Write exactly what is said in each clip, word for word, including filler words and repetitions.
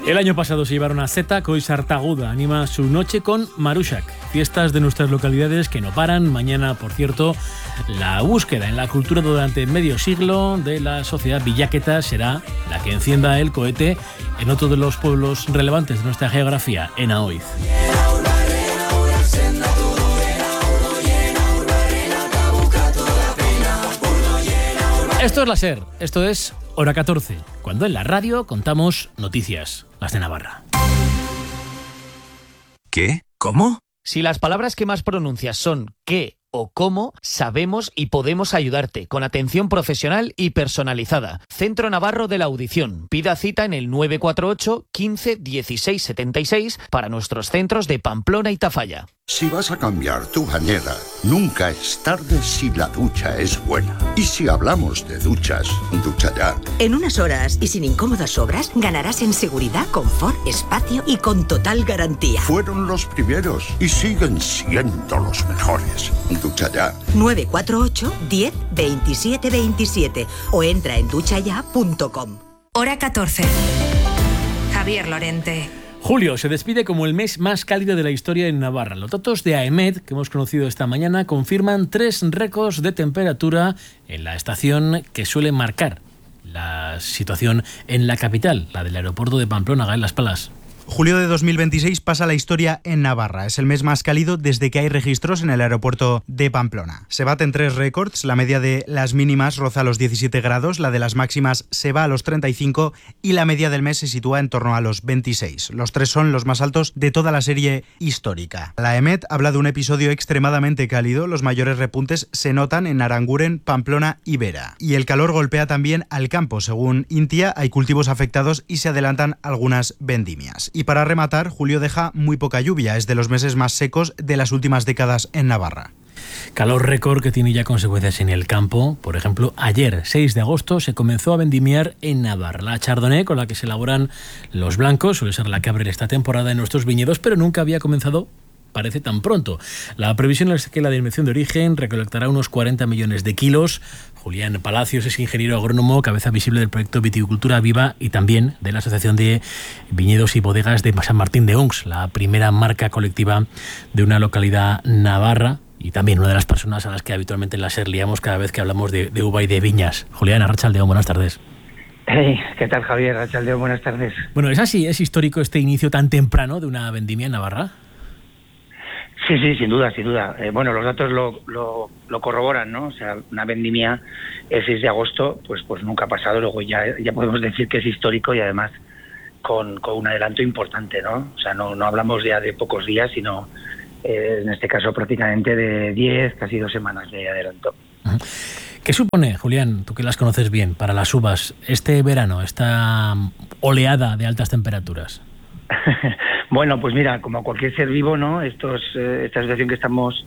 El año pasado se llevaron a Zeta, que hoy Sartaguda anima su noche con Marushak. Fiestas de nuestras localidades que no paran. Mañana, por cierto, la búsqueda en la cultura durante medio siglo de la sociedad villaqueta será la que encienda el cohete en otro de los pueblos relevantes de nuestra geografía, en Aoiz. Esto es la SER, esto es Hora catorce, cuando en la radio contamos noticias, las de Navarra. ¿Qué? ¿Cómo? Si las palabras que más pronuncias son qué o cómo, sabemos y podemos ayudarte con atención profesional y personalizada. Centro Navarro de la Audición. Pida cita en el nueve cuatro ocho, quince, dieciséis, setenta y seis para nuestros centros de Pamplona y Tafalla. Si vas a cambiar tu bañera, nunca es tarde si la ducha es buena. Y si hablamos de duchas, Ducha Ya. En unas horas y sin incómodas obras, ganarás en seguridad, confort, espacio y con total garantía. Fueron los primeros y siguen siendo los mejores. Ducha Ya. nueve cuatro ocho, diez, veintisiete, veintisiete o entra en ducha ya punto com. Hora catorce. Javier Lorente. Julio se despide como el mes más cálido de la historia en Navarra. Los datos de AEMET, que hemos conocido esta mañana, confirman tres récords de temperatura en la estación que suele marcar la situación en la capital, la del aeropuerto de Pamplona, Gael Las Palas. Julio de dos mil veintiséis pasa la historia en Navarra. Es el mes más cálido desde que hay registros en el aeropuerto de Pamplona. Se baten tres récords. La media de las mínimas roza los diecisiete grados, la de las máximas se va a los treinta y cinco y la media del mes se sitúa en torno a los veintiséis. Los tres son los más altos de toda la serie histórica. La AEMET habla de un episodio extremadamente cálido. Los mayores repuntes se notan en Aranguren, Pamplona y Vera. Y el calor golpea también al campo. Según Intia, hay cultivos afectados y se adelantan algunas vendimias. Y para rematar, julio deja muy poca lluvia, es de los meses más secos de las últimas décadas en Navarra. Calor récord que tiene ya consecuencias en el campo. Por ejemplo, ayer, seis de agosto, se comenzó a vendimiar en Navarra. La Chardonnay, con la que se elaboran los blancos, suele ser la que abre esta temporada en nuestros viñedos, pero nunca había comenzado, parece, tan pronto. La previsión es que la denominación de origen recolectará unos cuarenta millones de kilos. Julián Palacios es ingeniero agrónomo, cabeza visible del proyecto Viticultura Viva y también de la Asociación de Viñedos y Bodegas de San Martín de Ons, la primera marca colectiva de una localidad navarra y también una de las personas a las que habitualmente en la SER liamos cada vez que hablamos de, de uva y de viñas. Julián, Arratsaldeon, buenas tardes. Hey, ¿qué tal, Javier? Arratsaldeon, buenas tardes. Bueno, ¿es así? ¿Es histórico este inicio tan temprano de una vendimia en Navarra? Sí, sí, sin duda, sin duda. Eh, bueno, los datos lo, lo, lo corroboran, ¿no? O sea, una vendimia el seis de agosto, pues pues nunca ha pasado. Luego ya ya podemos decir que es histórico y además con, con un adelanto importante, ¿no? O sea, no, no hablamos ya de pocos días, sino eh, en este caso prácticamente de diez, casi dos semanas de adelanto. ¿Qué supone, Julián, tú que las conoces bien, para las uvas, este verano, esta oleada de altas temperaturas? Bueno, pues mira, como cualquier ser vivo, ¿no? Estos, eh, esta situación que estamos,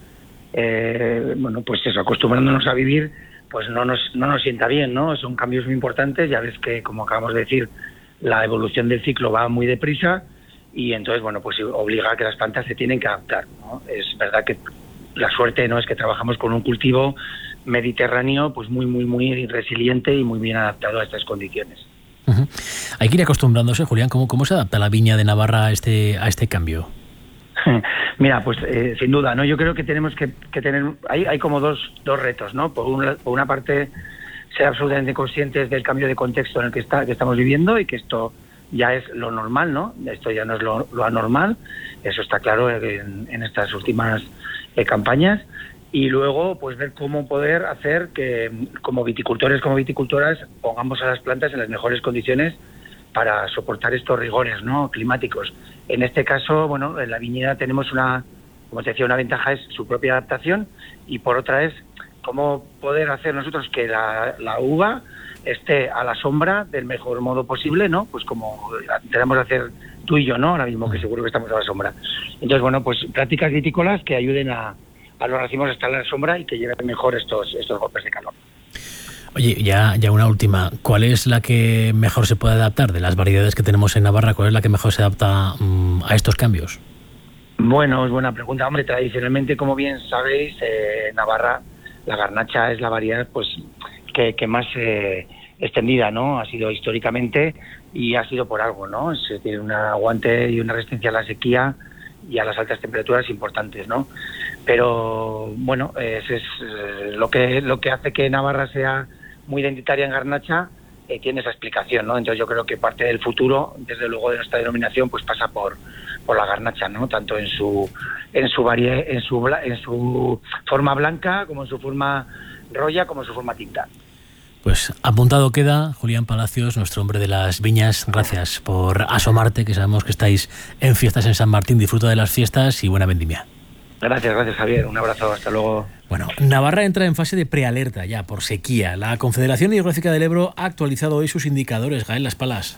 eh, bueno, pues eso, acostumbrándonos a vivir, pues no nos, no nos sienta bien, ¿no? Son cambios muy importantes. Ya ves que, como acabamos de decir, la evolución del ciclo va muy deprisa y entonces, bueno, pues obliga a que las plantas se tienen que adaptar, ¿no? Es verdad que la suerte, ¿no?, es que trabajamos con un cultivo mediterráneo, pues muy, muy, muy resiliente y muy bien adaptado a estas condiciones. Uh-huh. Hay que ir acostumbrándose, Julián. ¿Cómo, cómo se adapta la viña de Navarra a este, a este cambio? Mira, pues eh, sin duda, ¿no? Yo creo que tenemos que, que tener... Hay, hay como dos, dos retos, ¿no? Por una, por una parte, ser absolutamente conscientes del cambio de contexto en el que, está, que estamos viviendo y que esto ya es lo normal, ¿no? Esto ya no es lo, lo anormal. Eso está claro en, en estas últimas eh, campañas. Y luego, pues ver cómo poder hacer que, como viticultores, como viticultoras, pongamos a las plantas en las mejores condiciones para soportar estos rigores, ¿no?, climáticos. En este caso, bueno, en la viñeda tenemos una, como te decía, una ventaja es su propia adaptación y por otra es cómo poder hacer nosotros que la, la uva esté a la sombra del mejor modo posible, ¿no? Pues como tenemos que hacer tú y yo, ¿no? Ahora mismo que seguro que estamos a la sombra. Entonces, bueno, pues prácticas vitícolas que ayuden a a los racimos a estar a la sombra y que lleven mejor estos estos golpes de calor. Oye, ya, ya una última. ¿Cuál es la que mejor se puede adaptar de las variedades que tenemos en Navarra? ¿Cuál es la que mejor se adapta um, a estos cambios? Bueno, es buena pregunta. Hombre, tradicionalmente, como bien sabéis, eh, en Navarra la garnacha es la variedad pues que, que más eh, extendida, ¿no? Ha sido históricamente y ha sido por algo, ¿no? Se tiene un aguante y una resistencia a la sequía y a las altas temperaturas importantes, ¿no? Pero bueno, eso es lo que lo que hace que Navarra sea muy identitaria en garnacha, eh, tiene esa explicación, ¿no? Entonces yo creo que parte del futuro, desde luego, de nuestra denominación, pues pasa por por la garnacha, ¿no? Tanto en su en su varie, en su en su forma blanca, como en su forma roya, como en su forma tinta. Pues apuntado queda. Julián Palacios, nuestro hombre de las viñas, gracias por asomarte, que sabemos que estáis en fiestas en San Martín. Disfruta de las fiestas y buena vendimia. Gracias, gracias Javier, un abrazo, hasta luego. Bueno, Navarra entra en fase de prealerta ya por sequía. La Confederación Hidrográfica del Ebro ha actualizado hoy sus indicadores. Gael Las Palas.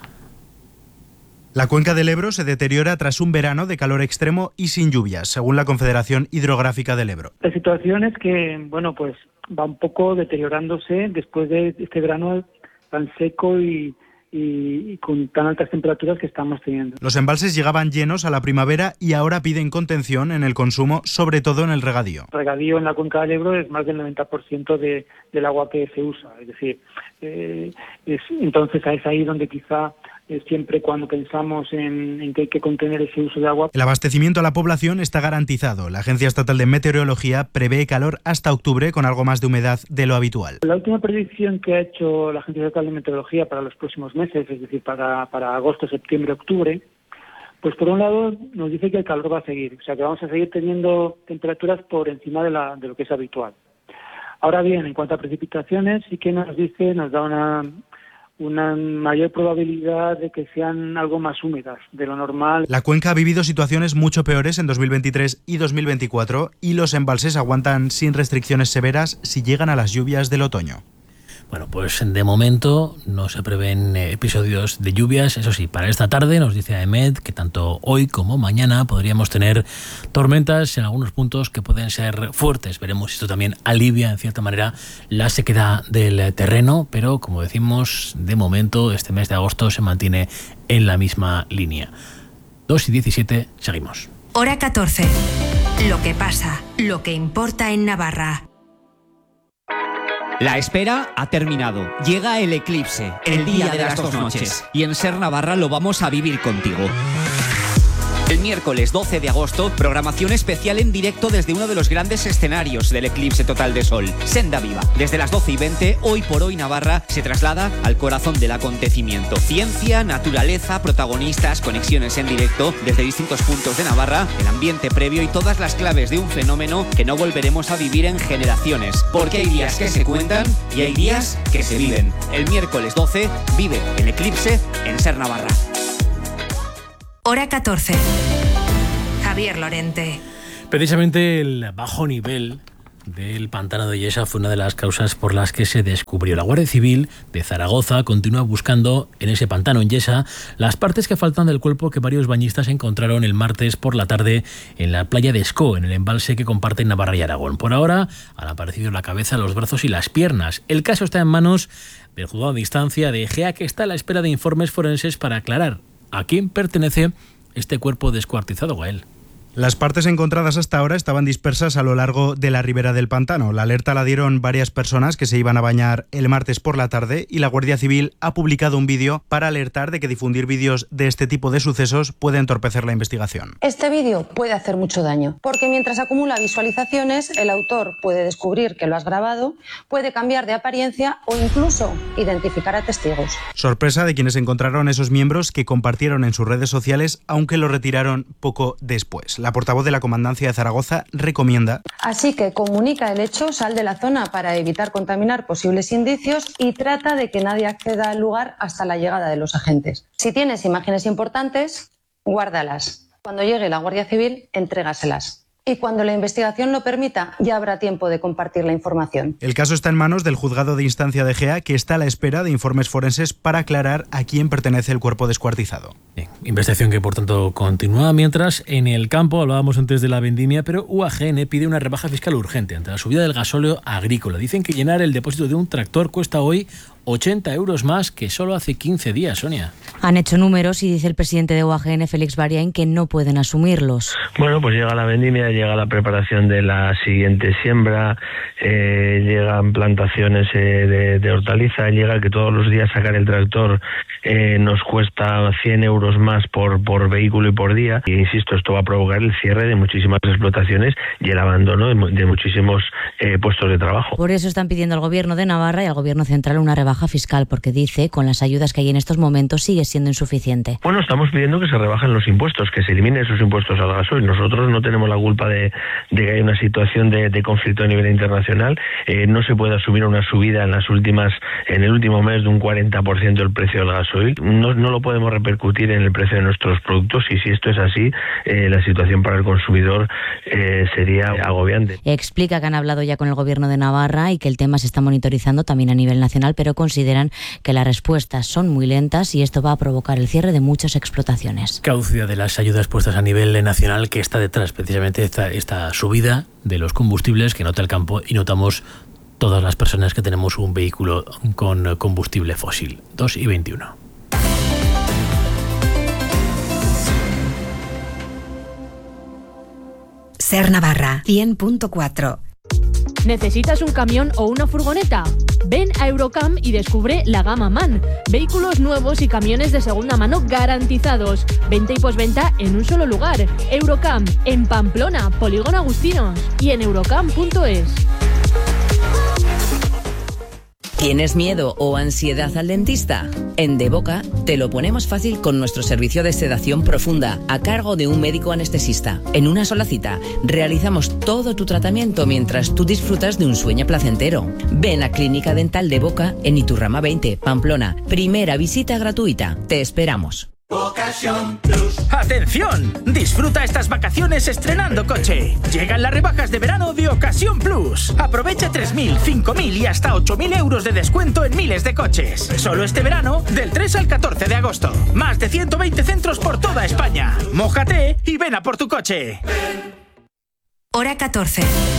La cuenca del Ebro se deteriora tras un verano de calor extremo y sin lluvias, según la Confederación Hidrográfica del Ebro. La situación es que, bueno, pues va un poco deteriorándose después de este verano tan seco y, y, y con tan altas temperaturas que estamos teniendo. Los embalses llegaban llenos a la primavera y ahora piden contención en el consumo, sobre todo en el regadío. El regadío en la cuenca del Ebro es más del noventa por ciento de, del agua que se usa, es decir, eh, es, entonces es ahí donde quizá eh, siempre cuando pensamos en, en que hay que contener ese uso de agua. El abastecimiento a la población está garantizado. La Agencia Estatal de Meteorología prevé calor hasta octubre con algo más de humedad de lo habitual. La última predicción que ha hecho la Agencia Estatal de Meteorología para los próximos meses, es decir, para, para agosto, septiembre, octubre, pues por un lado nos dice que el calor va a seguir, o sea que vamos a seguir teniendo temperaturas por encima de, la, de lo que es habitual. Ahora bien, en cuanto a precipitaciones, sí que nos dice, nos da una, una mayor probabilidad de que sean algo más húmedas de lo normal. La cuenca ha vivido situaciones mucho peores en dos mil veintitrés y dos mil veinticuatro y los embalses aguantan sin restricciones severas si llegan a las lluvias del otoño. Bueno, pues de momento no se prevén episodios de lluvias. Eso sí, para esta tarde nos dice AEMET que tanto hoy como mañana podríamos tener tormentas en algunos puntos que pueden ser fuertes. Veremos si esto también alivia en cierta manera la sequedad del terreno, pero como decimos, de momento este mes de agosto se mantiene en la misma línea. dos y diecisiete, seguimos. Hora catorce. Lo que pasa, lo que importa en Navarra. La espera ha terminado. Llega el eclipse, el día de las dos noches. Y en Ser Navarra lo vamos a vivir contigo. El miércoles doce de agosto, programación especial en directo desde uno de los grandes escenarios del eclipse total de sol, Senda Viva. Desde las doce y veinte, Hoy por Hoy Navarra se traslada al corazón del acontecimiento. Ciencia, naturaleza, protagonistas, conexiones en directo desde distintos puntos de Navarra, el ambiente previo y todas las claves de un fenómeno que no volveremos a vivir en generaciones. Porque hay días que se cuentan y hay días que se viven. El miércoles doce, vive el eclipse en Ser Navarra. Hora catorce. Javier Lorente. Precisamente el bajo nivel del pantano de Yesa fue una de las causas por las que se descubrió. La Guardia Civil de Zaragoza continúa buscando en ese pantano en Yesa las partes que faltan del cuerpo que varios bañistas encontraron el martes por la tarde en la playa de Escó, en el embalse que comparten Navarra y Aragón. Por ahora han aparecido la cabeza, los brazos y las piernas. El caso está en manos del juzgado de instancia de Egea, que está a la espera de informes forenses para aclarar a quién pertenece este cuerpo descuartizado, Gael. Las partes encontradas hasta ahora estaban dispersas a lo largo de la ribera del pantano. La alerta la dieron varias personas que se iban a bañar el martes por la tarde y la Guardia Civil ha publicado un vídeo para alertar de que difundir vídeos de este tipo de sucesos puede entorpecer la investigación. Este vídeo puede hacer mucho daño, porque mientras acumula visualizaciones, el autor puede descubrir que lo has grabado, puede cambiar de apariencia o incluso identificar a testigos. Sorpresa de quienes encontraron esos miembros que compartieron en sus redes sociales, aunque lo retiraron poco después. La portavoz de la Comandancia de Zaragoza recomienda: así que comunica el hecho, sal de la zona para evitar contaminar posibles indicios y trata de que nadie acceda al lugar hasta la llegada de los agentes. Si tienes imágenes importantes, guárdalas. Cuando llegue la Guardia Civil, entrégaselas. Y cuando la investigación lo permita, ya habrá tiempo de compartir la información. El caso está en manos del juzgado de instancia de Egea, que está a la espera de informes forenses para aclarar a quién pertenece el cuerpo descuartizado. Bien, investigación que por tanto continúa. Mientras, en el campo, hablábamos antes de la vendimia, pero U A G N pide una rebaja fiscal urgente ante la subida del gasóleo agrícola. Dicen que llenar el depósito de un tractor cuesta hoy ochenta euros más que solo hace quince días, Sonia. Han hecho números y dice el presidente de U A G N, Félix Bariain, que no pueden asumirlos. Bueno, pues llega la vendimia, llega la preparación de la siguiente siembra, eh, llegan plantaciones eh, de, de hortaliza, llega que todos los días sacar el tractor eh, nos cuesta cien euros más por, por vehículo y por día. Y insisto, esto va a provocar el cierre de muchísimas explotaciones y el abandono de, de muchísimos eh, puestos de trabajo. Por eso están pidiendo al Gobierno de Navarra y al Gobierno central una rebaja fiscal, porque dice, con las ayudas que hay en estos momentos, sigue siendo insuficiente. Bueno, estamos pidiendo que se rebajen los impuestos, que se eliminen esos impuestos al gasoil. Nosotros no tenemos la culpa de, de que haya una situación de, de conflicto a nivel internacional. Eh, no se puede asumir una subida en las últimas, en el último mes de un cuarenta por ciento del precio del gasoil. No, no lo podemos repercutir en el precio de nuestros productos y si esto es así, eh, la situación para el consumidor eh, sería agobiante. Explica que han hablado ya con el Gobierno de Navarra y que el tema se está monitorizando también a nivel nacional, pero consideran que las respuestas son muy lentas y esto va a provocar el cierre de muchas explotaciones. Caducidad de las ayudas puestas a nivel nacional que está detrás precisamente esta, esta subida de los combustibles que nota el campo y notamos todas las personas que tenemos un vehículo con combustible fósil. dos y veintiuno. Ser Navarra, cien punto cuatro. ¿Necesitas un camión o una furgoneta? Ven a Eurocam y descubre la gama MAN. Vehículos nuevos y camiones de segunda mano garantizados. Venta y posventa en un solo lugar. Eurocam, en Pamplona, Polígono Agustinos y en eurocam punto es. ¿Tienes miedo o ansiedad al dentista? En De Boca te lo ponemos fácil con nuestro servicio de sedación profunda a cargo de un médico anestesista. En una sola cita realizamos todo tu tratamiento mientras tú disfrutas de un sueño placentero. Ven a Clínica Dental De Boca en Iturrama veinte, Pamplona. Primera visita gratuita. Te esperamos. Ocasión Plus. ¡Atención! Disfruta estas vacaciones estrenando coche. Llegan las rebajas de verano de Ocasión Plus. Aprovecha tres mil, cinco mil y hasta ocho mil euros de descuento en miles de coches. Solo este verano, del tres al catorce de agosto. Más de ciento veinte centros por toda España. Mójate y ven a por tu coche. Hora catorce.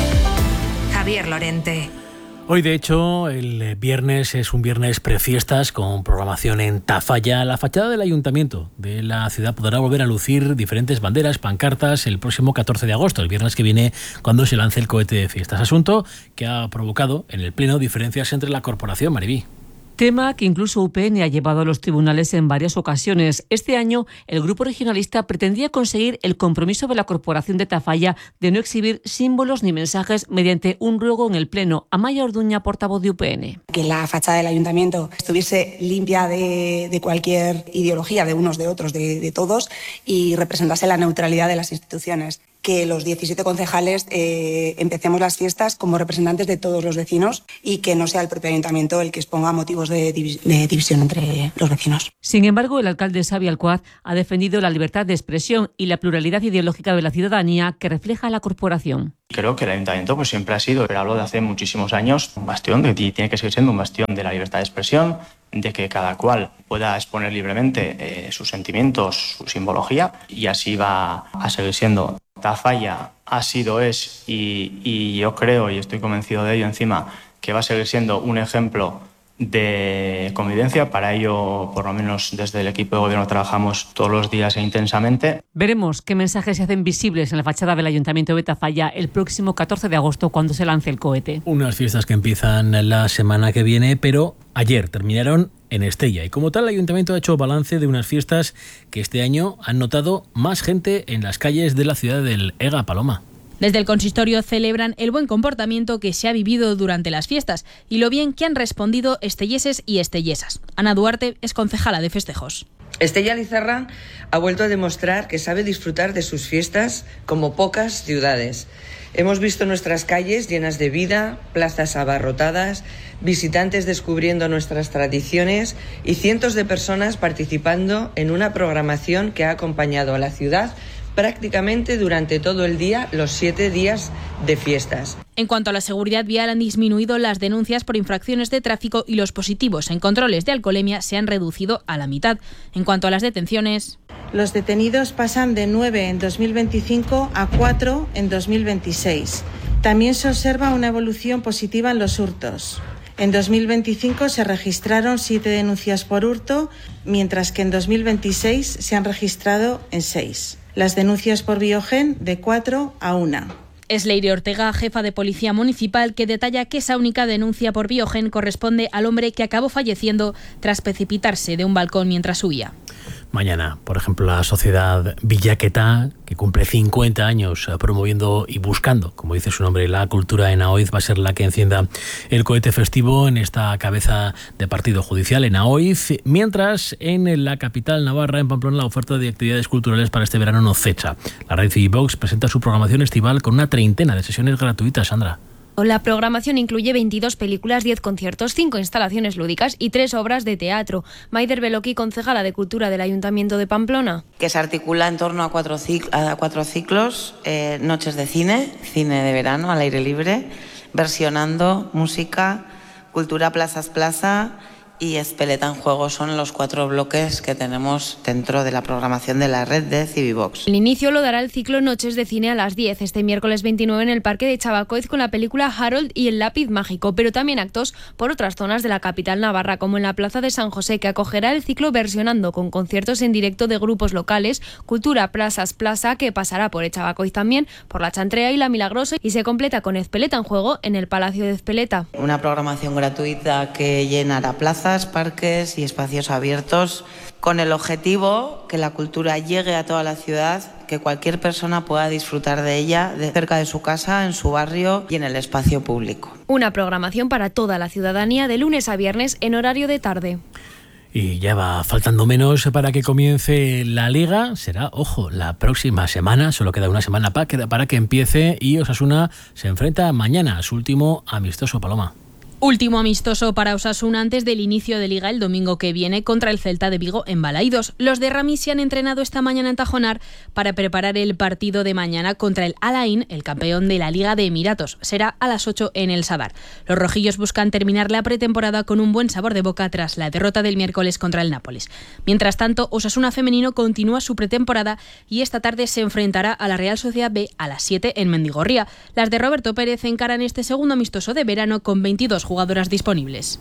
Javier Lorente. Hoy, de hecho, el viernes es un viernes prefiestas con programación en Tafalla. La fachada del ayuntamiento de la ciudad podrá volver a lucir diferentes banderas, pancartas, el próximo catorce de agosto, el viernes que viene, cuando se lance el cohete de fiestas. Asunto que ha provocado en el Pleno diferencias entre la corporación. Maribí. Tema que incluso U P N ha llevado a los tribunales en varias ocasiones. Este año, el grupo regionalista pretendía conseguir el compromiso de la Corporación de Tafalla de no exhibir símbolos ni mensajes mediante un ruego en el Pleno. Amaya Orduña, portavoz de U P N. Que la fachada del ayuntamiento estuviese limpia de, de cualquier ideología, de unos, de otros, de, de todos, y representase la neutralidad de las instituciones. Que los diecisiete concejales eh, empecemos las fiestas como representantes de todos los vecinos y que no sea el propio ayuntamiento el que exponga motivos de, divis- de división entre los vecinos. Sin embargo, el alcalde Xavi Alcoaz ha defendido la libertad de expresión y la pluralidad ideológica de la ciudadanía que refleja la corporación. Creo que el ayuntamiento pues siempre ha sido, pero hablo de hace muchísimos años, un bastión de, y tiene que seguir siendo un bastión de la libertad de expresión, de que cada cual pueda exponer libremente eh, sus sentimientos, su simbología, y así va a seguir siendo. Tafalla ha sido, es y, y yo creo y estoy convencido de ello encima que va a seguir siendo un ejemplo de convivencia. Para ello, por lo menos desde el equipo de gobierno, trabajamos todos los días e intensamente. Veremos qué mensajes se hacen visibles en la fachada del Ayuntamiento de Tafalla el próximo catorce de agosto cuando se lance el cohete. Unas fiestas que empiezan la semana que viene, pero ayer terminaron en Estella y como tal el Ayuntamiento ha hecho balance de unas fiestas que este año han notado más gente en las calles de la ciudad del Ega. Paloma. Desde el consistorio celebran el buen comportamiento que se ha vivido durante las fiestas y lo bien que han respondido estelleses y estellesas. Ana Duarte es concejala de festejos. Estella Lizarra ha vuelto a demostrar que sabe disfrutar de sus fiestas como pocas ciudades. Hemos visto nuestras calles llenas de vida, plazas abarrotadas, visitantes descubriendo nuestras tradiciones y cientos de personas participando en una programación que ha acompañado a la ciudad prácticamente durante todo el día, los siete días de fiestas. En cuanto a la seguridad vial, han disminuido las denuncias por infracciones de tráfico y los positivos en controles de alcoholemia se han reducido a la mitad. En cuanto a las detenciones, los detenidos pasan de nueve en dos mil veinticinco a cuatro en dos mil veintiséis. También se observa una evolución positiva en los hurtos. En dos mil veinticinco se registraron siete denuncias por hurto, mientras que en dos mil veintiséis se han registrado en seis. Las denuncias por Biogen de cuatro a una. Es Leire Ortega, jefa de Policía Municipal, que detalla que esa única denuncia por Biogen corresponde al hombre que acabó falleciendo tras precipitarse de un balcón mientras huía. Mañana, por ejemplo, la sociedad Villaquetá, que cumple cincuenta años promoviendo y buscando, como dice su nombre, la cultura en Aoiz, va a ser la que encienda el cohete festivo en esta cabeza de partido judicial en Aoiz, mientras en la capital navarra, en Pamplona, la oferta de actividades culturales para este verano no cecha. La red Civivox presenta su programación estival con una treintena de sesiones gratuitas, Sandra. La programación incluye veintidós películas, diez conciertos, cinco instalaciones lúdicas y tres obras de teatro. Maider Beloki, concejala de Cultura del Ayuntamiento de Pamplona. Que se articula en torno a cuatro, cicl- a cuatro ciclos, eh, noches de cine, cine de verano al aire libre, versionando, música, cultura plazas plaza y Espeleta en juego. Son los cuatro bloques que tenemos dentro de la programación de la red de Civivox. El inicio lo dará el ciclo Noches de Cine a las diez, este miércoles veintinueve en el Parque de Chabacoiz con la película Harold y el lápiz mágico, pero también actos por otras zonas de la capital navarra, como en la Plaza de San José, que acogerá el ciclo Versionando, con conciertos en directo de grupos locales, Cultura Plazas Plaza, que pasará por Echabacoiz también, por la Chantrea y la Milagrosa, y se completa con Ezpeleta en juego en el Palacio de Ezpeleta. Una programación gratuita que llenará plazas, parques y espacios abiertos, con el objetivo que la cultura llegue a toda la ciudad, que cualquier persona pueda disfrutar de ella de cerca de su casa, en su barrio y en el espacio público. Una programación para toda la ciudadanía de lunes a viernes en horario de tarde. Y ya va faltando menos para que comience la Liga. Será, ojo, la próxima semana. Solo queda una semana para que, para que empiece y Osasuna se enfrenta mañana a su último amistoso, Paloma. Último amistoso para Osasuna antes del inicio de Liga el domingo que viene contra el Celta de Vigo en Balaídos. Los de Ramis se han entrenado esta mañana en Tajonar para preparar el partido de mañana contra el Al Ain, el campeón de la Liga de Emiratos. Será a las ocho en el Sadar. Los rojillos buscan terminar la pretemporada con un buen sabor de boca tras la derrota del miércoles contra el Nápoles. Mientras tanto, Osasuna femenino continúa su pretemporada y esta tarde se enfrentará a la Real Sociedad B a las siete en Mendigorría. Las de Roberto Pérez encaran este segundo amistoso de verano con veintidós jugadoras disponibles.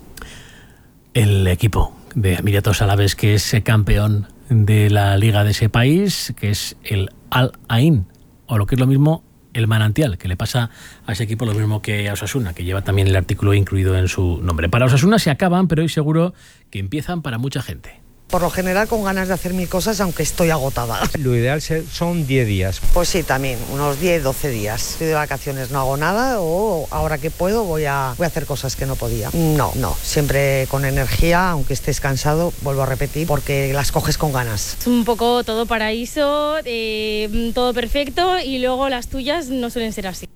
El equipo de Emiratos Árabes, que es campeón de la liga de ese país, que es el Al Ain, o lo que es lo mismo, el Manantial, que le pasa a ese equipo lo mismo que a Osasuna, que lleva también el artículo incluido en su nombre. Para Osasuna se acaban, pero hoy seguro que empiezan para mucha gente. Por lo general con ganas de hacer mil cosas, aunque estoy agotada. Lo ideal son diez días. Pues sí, también, unos diez, doce días. Estoy de vacaciones, no hago nada, o ahora que puedo voy a, voy a hacer cosas que no podía. No, no, siempre con energía, aunque estés cansado, vuelvo a repetir, porque las coges con ganas. Es un poco todo paraíso, eh, todo perfecto, y luego las tuyas no suelen ser así.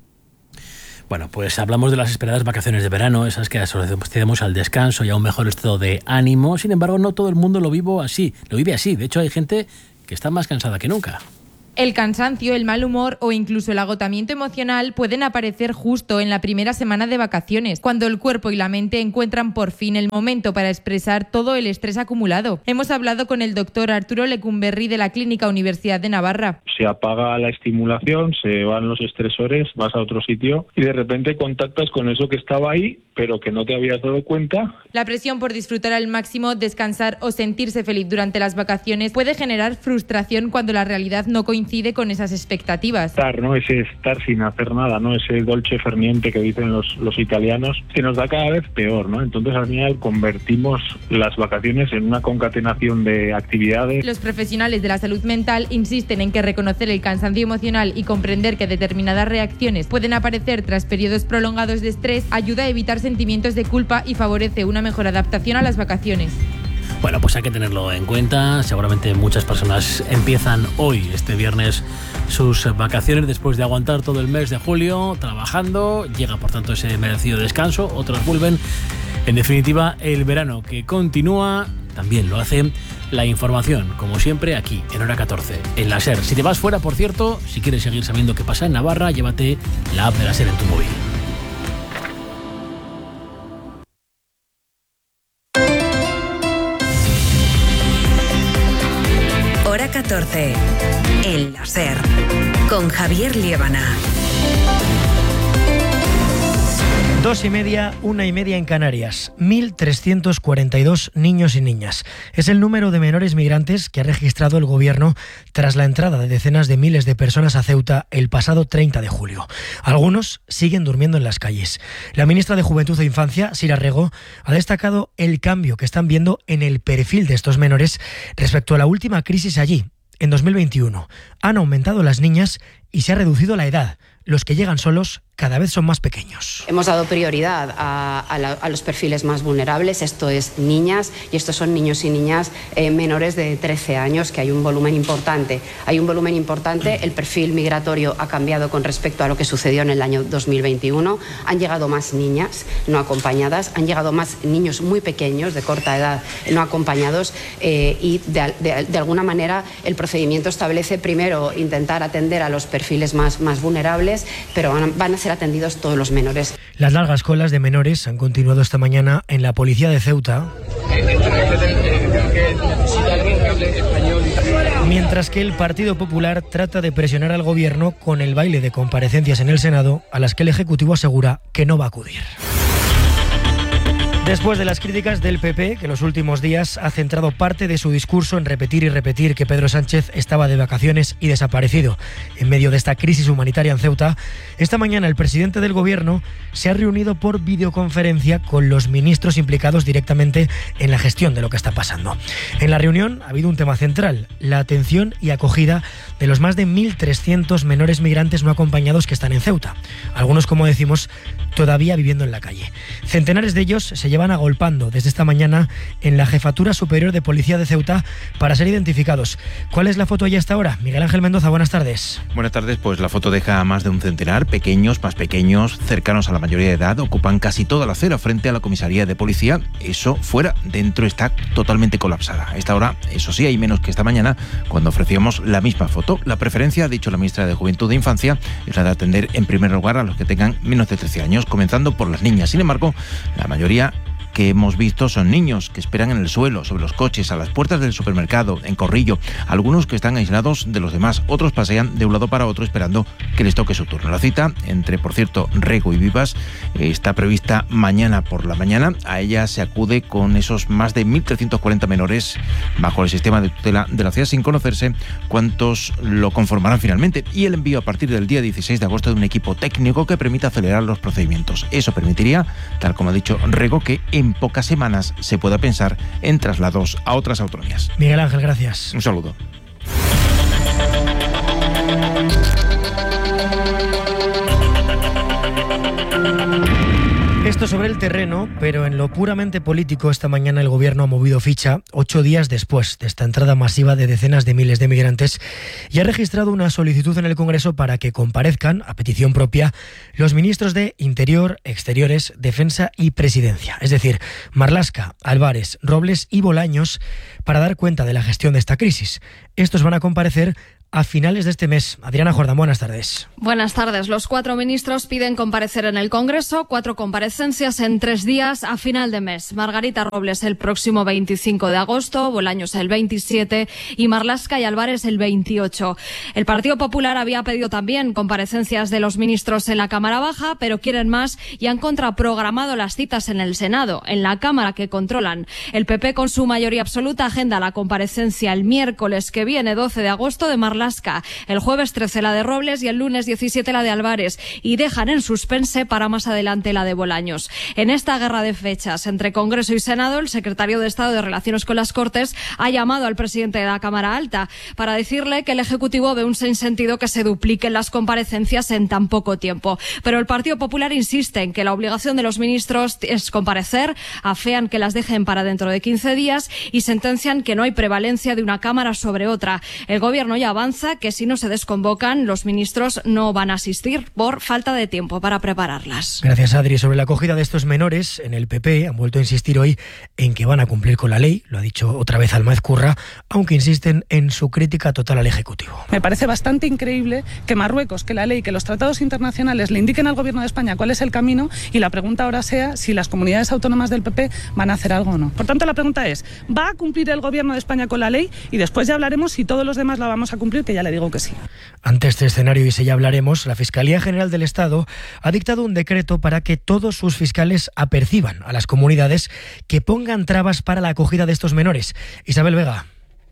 Bueno, pues hablamos de las esperadas vacaciones de verano, esas que asociamos al descanso y a un mejor estado de ánimo. Sin embargo, no todo el mundo lo vive así, lo vive así. De hecho, hay gente que está más cansada que nunca. El cansancio, el mal humor o incluso el agotamiento emocional pueden aparecer justo en la primera semana de vacaciones, cuando el cuerpo y la mente encuentran por fin el momento para expresar todo el estrés acumulado. Hemos hablado con el doctor Arturo Lecumberri de la Clínica Universidad de Navarra. Se apaga la estimulación, se van los estresores, vas a otro sitio y de repente contactas con eso que estaba ahí, pero que no te habías dado cuenta. La presión por disfrutar al máximo, descansar o sentirse feliz durante las vacaciones puede generar frustración cuando la realidad no coincide con esas expectativas. Estar, ¿no? Ese estar sin hacer nada, ¿no? Ese dolce far niente que dicen los, los italianos, que nos da cada vez peor, ¿no? Entonces al final convertimos las vacaciones en una concatenación de actividades. Los profesionales de la salud mental insisten en que reconocer el cansancio emocional y comprender que determinadas reacciones pueden aparecer tras periodos prolongados de estrés ayuda a evitar sentimientos de culpa y favorece una mejor adaptación a las vacaciones. Bueno, pues hay que tenerlo en cuenta. Seguramente muchas personas empiezan hoy, este viernes, sus vacaciones después de aguantar todo el mes de julio trabajando. Llega, por tanto, ese merecido descanso. Otros vuelven. En definitiva, el verano que continúa también lo hace la información, como siempre, aquí, en Hora catorce, en la SER. Si te vas fuera, por cierto, si quieres seguir sabiendo qué pasa en Navarra, llévate la app de la SER en tu móvil. Hora catorce, en la SER, con Javier Liébana. Dos y media, una y media en Canarias. mil trescientos cuarenta y dos niños y niñas. Es el número de menores migrantes que ha registrado el Gobierno tras la entrada de decenas de miles de personas a Ceuta el pasado treinta de julio. Algunos siguen durmiendo en las calles. La ministra de Juventud e Infancia, Sira Rego, ha destacado el cambio que están viendo en el perfil de estos menores respecto a la última crisis allí, en dos mil veintiuno. Han aumentado las niñas y se ha reducido la edad. Los que llegan solos cada vez son más pequeños. Hemos dado prioridad a, a, la, a los perfiles más vulnerables, esto es niñas, y estos son niños y niñas eh, menores de trece años, que hay un volumen importante. Hay un volumen importante, el perfil migratorio ha cambiado con respecto a lo que sucedió en el año dos mil veintiuno. Han llegado más niñas no acompañadas, han llegado más niños muy pequeños, de corta edad, no acompañados, eh, y de, de, de alguna manera el procedimiento establece primero intentar atender a los perfiles más, más vulnerables, pero van, van a ser atendidos todos los menores. Las largas colas de menores han continuado esta mañana en la policía de Ceuta, mientras que el Partido Popular trata de presionar al Gobierno con el baile de comparecencias en el Senado, a las que el Ejecutivo asegura que no va a acudir. Después de las críticas del P P, que los últimos días ha centrado parte de su discurso en repetir y repetir que Pedro Sánchez estaba de vacaciones y desaparecido en medio de esta crisis humanitaria en Ceuta, esta mañana el presidente del Gobierno se ha reunido por videoconferencia con los ministros implicados directamente en la gestión de lo que está pasando. En la reunión ha habido un tema central: la atención y acogida de los más de mil trescientos menores migrantes no acompañados que están en Ceuta. Algunos, como decimos, todavía viviendo en la calle. Centenares de ellos se llevan agolpando desde esta mañana en la Jefatura Superior de Policía de Ceuta para ser identificados. ¿Cuál es la foto allí hasta ahora? Miguel Ángel Mendoza, buenas tardes. Buenas tardes, pues la foto deja a más de un centenar, pequeños, más pequeños, cercanos a la mayoría de edad, ocupan casi toda la acera frente a la comisaría de policía. Eso fuera, dentro está totalmente colapsada. A esta hora, eso sí, hay menos que esta mañana, cuando ofrecíamos la misma foto. La preferencia, ha dicho la ministra de Juventud e Infancia, es la de atender en primer lugar a los que tengan menos de trece años, comenzando por las niñas. Sin embargo, la mayoría que hemos visto son niños que esperan en el suelo, sobre los coches, a las puertas del supermercado, en corrillo. Algunos que están aislados de los demás, otros pasean de un lado para otro esperando que les toque su turno. La cita entre, por cierto, Rego y Vivas está prevista mañana por la mañana. A ella se acude con esos más de mil trescientos cuarenta menores bajo el sistema de tutela de la C I A, sin conocerse cuántos lo conformarán finalmente, y el envío a partir del día dieciséis de agosto de un equipo técnico que permita acelerar los procedimientos. Eso permitiría, tal como ha dicho Rego, que en pocas semanas se pueda pensar en traslados a otras autonomías. Miguel Ángel, gracias. Un saludo. Esto sobre el terreno, pero en lo puramente político, esta mañana el Gobierno ha movido ficha ocho días después de esta entrada masiva de decenas de miles de migrantes y ha registrado una solicitud en el Congreso para que comparezcan, a petición propia, los ministros de Interior, Exteriores, Defensa y Presidencia, es decir, Marlaska, Álvarez, Robles y Bolaños, para dar cuenta de la gestión de esta crisis. Estos van a comparecer a finales de este mes. Adriana Jordán, buenas tardes. Buenas tardes. Los cuatro ministros piden comparecer en el Congreso, cuatro comparecencias en tres días a final de mes. Margarita Robles el próximo veinticinco de agosto, Bolaños el veintisiete y Marlaska y Álvarez el veintiocho. El Partido Popular había pedido también comparecencias de los ministros en la Cámara Baja, pero quieren más y han contraprogramado las citas en el Senado, en la Cámara que controlan. El P P, con su mayoría absoluta, agenda la comparecencia el miércoles que viene, doce de agosto, de Marlaska. El jueves trece la de Robles y el lunes diecisiete la de Álvarez, y dejan en suspense para más adelante la de Bolaños. En esta guerra de fechas entre Congreso y Senado, el secretario de Estado de Relaciones con las Cortes ha llamado al presidente de la Cámara Alta para decirle que el Ejecutivo ve un sinsentido que se dupliquen las comparecencias en tan poco tiempo. Pero el Partido Popular insiste en que la obligación de los ministros es comparecer, afean que las dejen para dentro de quince días y sentencian que no hay prevalencia de una Cámara sobre otra. El Gobierno ya avanza que si no se desconvocan, los ministros no van a asistir por falta de tiempo para prepararlas. Gracias, Adri. Sobre la acogida de estos menores, en el P P han vuelto a insistir hoy en que van a cumplir con la ley, lo ha dicho otra vez Almaez Curra, aunque insisten en su crítica total al Ejecutivo. Me parece bastante increíble que Marruecos, que la ley, que los tratados internacionales le indiquen al Gobierno de España cuál es el camino, y la pregunta ahora sea si las comunidades autónomas del P P van a hacer algo o no. Por tanto, la pregunta es, ¿va a cumplir el Gobierno de España con la ley? Y después ya hablaremos veremos si todos los demás la vamos a cumplir, que ya le digo que sí. Ante este escenario, y si ya hablaremos, la Fiscalía General del Estado ha dictado un decreto para que todos sus fiscales aperciban a las comunidades que pongan trabas para la acogida de estos menores. Isabel Vega.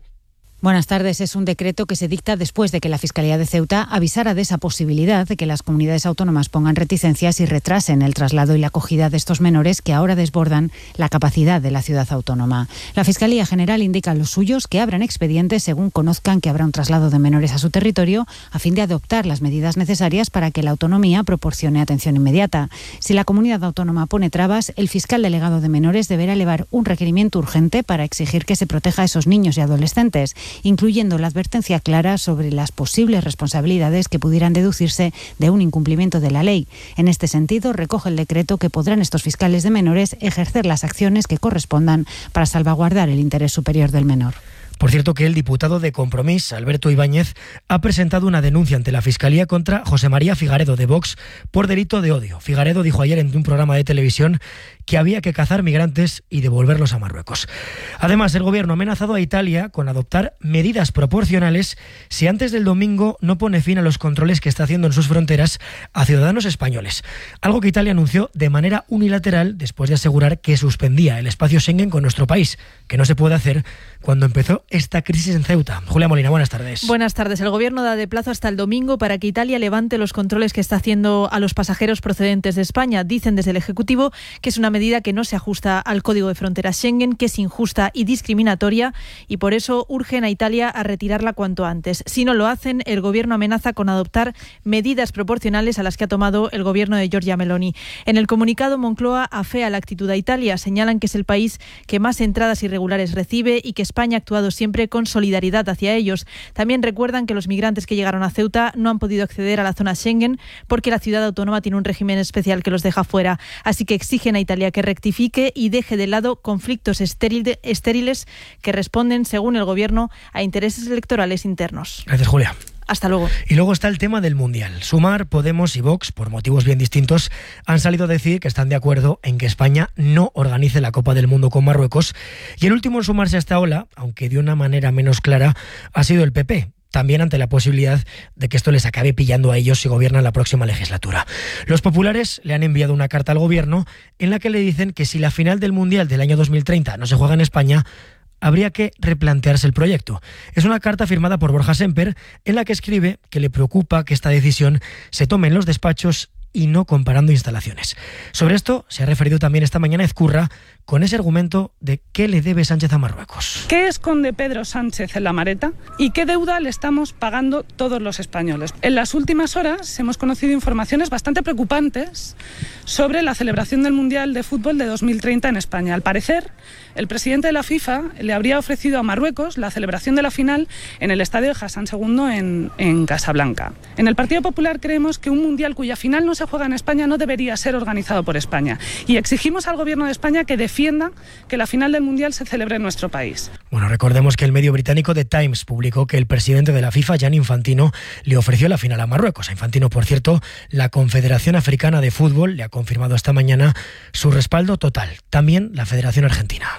Buenas tardes. Es un decreto que se dicta después de que la Fiscalía de Ceuta avisara de esa posibilidad de que las comunidades autónomas pongan reticencias y retrasen el traslado y la acogida de estos menores que ahora desbordan la capacidad de la ciudad autónoma. La Fiscalía General indica a los suyos que abran expedientes según conozcan que habrá un traslado de menores a su territorio, a fin de adoptar las medidas necesarias para que la autonomía proporcione atención inmediata. Si la comunidad autónoma pone trabas, el fiscal delegado de menores deberá elevar un requerimiento urgente para exigir que se proteja a esos niños y adolescentes, incluyendo la advertencia clara sobre las posibles responsabilidades que pudieran deducirse de un incumplimiento de la ley. En este sentido, recoge el decreto que podrán estos fiscales de menores ejercer las acciones que correspondan para salvaguardar el interés superior del menor. Por cierto, que el diputado de Compromís, Alberto Ibáñez, ha presentado una denuncia ante la Fiscalía contra José María Figaredo, de Vox, por delito de odio. Figaredo dijo ayer en un programa de televisión que había que cazar migrantes y devolverlos a Marruecos. Además, el gobierno ha amenazado a Italia con adoptar medidas proporcionales si antes del domingo no pone fin a los controles que está haciendo en sus fronteras a ciudadanos españoles. Algo que Italia anunció de manera unilateral después de asegurar que suspendía el espacio Schengen con nuestro país, que no se puede hacer cuando empezó esta crisis en Ceuta. Julia Molina, buenas tardes. Buenas tardes. El gobierno da de plazo hasta el domingo para que Italia levante los controles que está haciendo a los pasajeros procedentes de España. Dicen desde el Ejecutivo que es una medida que no se ajusta al Código de Fronteras Schengen, que es injusta y discriminatoria, y por eso urgen a Italia a retirarla cuanto antes. Si no lo hacen, el gobierno amenaza con adoptar medidas proporcionales a las que ha tomado el gobierno de Giorgia Meloni. En el comunicado, Moncloa afea la actitud a Italia. Señalan que es el país que más entradas irregulares recibe y que España ha actuado siempre con solidaridad hacia ellos. También recuerdan que los migrantes que llegaron a Ceuta no han podido acceder a la zona Schengen porque la ciudad autónoma tiene un régimen especial que los deja fuera. Así que exigen a Italia que rectifique y deje de lado conflictos estéril- estériles que responden, según el gobierno, a intereses electorales internos. Gracias, Julia. Hasta luego. Y luego está el tema del Mundial. Sumar, Podemos y Vox, por motivos bien distintos, han salido a decir que están de acuerdo en que España no organice la Copa del Mundo con Marruecos. Y el último en sumarse a esta ola, aunque de una manera menos clara, ha sido el P P. También ante la posibilidad de que esto les acabe pillando a ellos si gobiernan la próxima legislatura. Los populares le han enviado una carta al gobierno en la que le dicen que si la final del Mundial del año dos mil treinta no se juega en España, habría que replantearse el proyecto. Es una carta firmada por Borja Semper en la que escribe que le preocupa que esta decisión se tome en los despachos y no comparando instalaciones. Sobre esto se ha referido también esta mañana Ezcurra con ese argumento de qué le debe Sánchez a Marruecos. ¿Qué esconde Pedro Sánchez en la maleta y qué deuda le estamos pagando todos los españoles? En las últimas horas hemos conocido informaciones bastante preocupantes sobre la celebración del Mundial de Fútbol de dos mil treinta en España. Al parecer, el presidente de la FIFA le habría ofrecido a Marruecos la celebración de la final en el estadio de Hassan segundo en, en Casablanca. En el Partido Popular creemos que un Mundial cuya final no se juega en España no debería ser organizado por España y exigimos al gobierno de España que defienda que la final del Mundial se celebre en nuestro país. Bueno, recordemos que el medio británico The Times publicó que el presidente de la FIFA, Gianni Infantino, le ofreció la final a Marruecos. A Infantino, por cierto, la Confederación Africana de Fútbol le ha confirmado esta mañana su respaldo total. También la Federación Argentina.